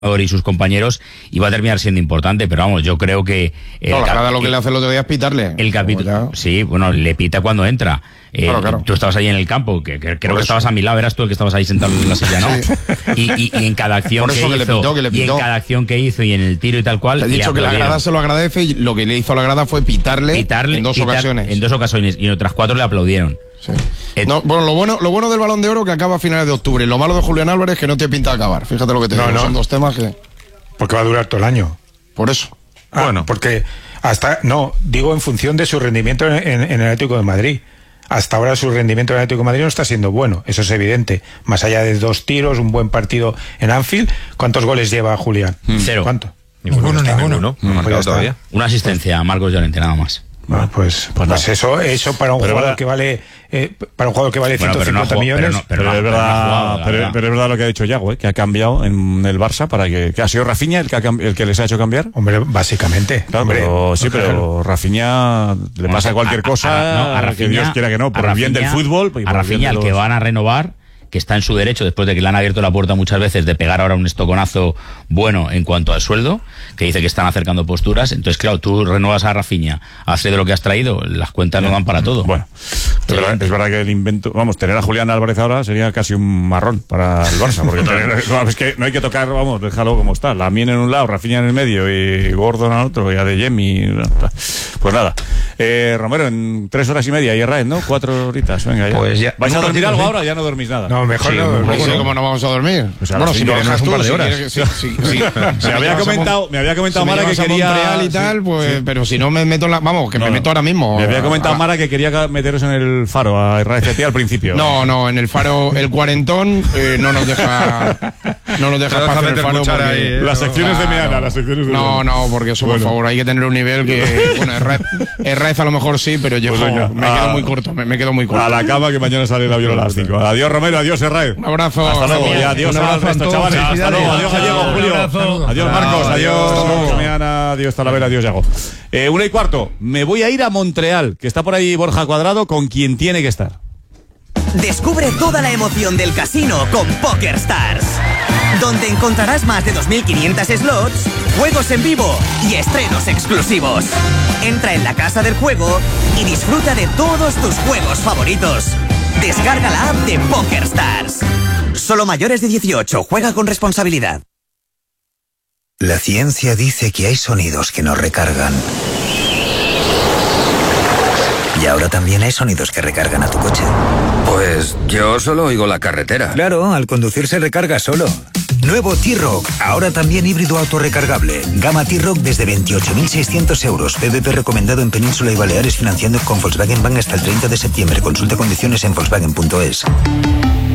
y sus compañeros iba a terminar siendo importante, pero vamos, yo creo que... la grada lo que le hace el otro día es pitarle. El capítulo, sí, bueno, le pita cuando entra. Claro. Tú estabas ahí en el campo, que creo que estabas a mi lado, eras tú el que estabas ahí sentado en la silla, ¿no? Sí. Y en cada acción que hizo, y en cada acción que hizo, y en el tiro y tal cual... Te he dicho que la grada se lo agradece, y lo que le hizo a la grada fue pitarle en dos ocasiones. En 2 ocasiones, y en otras 4 le aplaudieron. Sí. Bueno, lo bueno del Balón de Oro que acaba a finales de octubre. Lo malo de Julián Álvarez es que no te pinta acabar. Fíjate lo que te digo. Son 2 temas que... Porque va a durar todo el año. Por eso. Bueno, porque digo en función de su rendimiento en el Atlético de Madrid. Hasta ahora su rendimiento en el Atlético de Madrid no está siendo bueno, eso es evidente. Más allá de 2 tiros, un buen partido en Anfield, ¿cuántos goles lleva Julián? 0. ¿Cuánto? Ninguno. No ha marcado todavía. Una asistencia a Marcos Llorente, nada más. Bueno, pues eso para un jugador que vale 150 millones. Pero es verdad lo que ha dicho Yago, que ha cambiado en el Barça para que ha sido Rafinha el que les ha hecho cambiar. Hombre, básicamente. Claro, hombre, pero Rafinha le pasa cualquier cosa, a Rafinha, que Dios quiera que no, por el bien del fútbol. A Rafinha, el que van a renovar, que está en su derecho, después de que le han abierto la puerta muchas veces, de pegar ahora un estoconazo bueno en cuanto al sueldo, que dice que están acercando posturas. Entonces, claro, tú renuevas a Rafinha, hace de lo que has traído, las cuentas no dan para todo. Bueno, es verdad que el invento, tener a Julián Álvarez ahora sería casi un marrón para el Barça, porque es que no hay que tocar, déjalo como está. Lamine en un lado, Rafinha en el medio y Gordon al otro, y Adeyemi. Pues nada, Romero, en 3 horas y media y Arraez, ¿no? 4 horitas, venga ya. Pues ya. ¿Vais a dormir algo ahora o ya no dormís nada? No, mejor ¿Cómo no vamos a dormir? Pues bueno, si no dejas un tú, par de horas. Me había comentado Mara que quería... Montreal y tal, pues, sí. Pero si no me meto me meto ahora mismo. Me había comentado Mara que quería meteros en el Faro, a Arraez al principio. No, en el Faro, el cuarentón no nos deja pasar el Faro porque... Las secciones de Meana, No, porque eso, por favor, hay que tener un nivel que... Bueno, Arraez a lo mejor sí, pero yo me quedo muy corto, me quedo muy corto. A la cama, que mañana sale el avión a las 5. Adiós, Romero, adiós, Arraez. Un abrazo. Hasta luego. Y adiós al resto, chavales. Hasta luego. Adiós, Gallego, Julio. Adiós, Marcos. Adiós, Meana. Adiós, Talavera. Adiós, Yago. 1:15. Me voy a ir a Montreal, que está por ahí Borja Cuadrado, con quien tiene que estar. Descubre toda la emoción del casino con PokerStars, donde encontrarás más de 2.500 slots, juegos en vivo y estrenos exclusivos. Entra en la casa del juego y disfruta de todos tus juegos favoritos. Descarga la app de PokerStars. Solo mayores de 18. Juega con responsabilidad. La ciencia dice que hay sonidos que nos recargan. Y ahora también hay sonidos que recargan a tu coche. Pues yo solo oigo la carretera. Claro, al conducir se recarga solo. Nuevo T-Roc, ahora también híbrido autorrecargable. Gama T-Roc desde 28.600 euros. PVP recomendado en Península y Baleares, financiando con Volkswagen Bank hasta el 30 de septiembre. Consulta condiciones en Volkswagen.es.